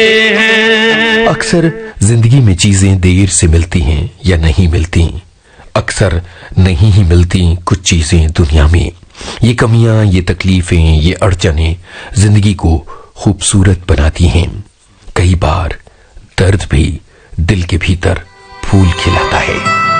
हैं। अक्सर जिंदगी में चीजें देर से मिलती हैं या नहीं मिलती, अक्सर नहीं ही मिलती कुछ चीजें दुनिया में। ये कमियां, ये तकलीफें, ये अड़चनें जिंदगी को खूबसूरत बनाती हैं। कई बार दर्द भी दिल के भीतर फूल खिलाता है।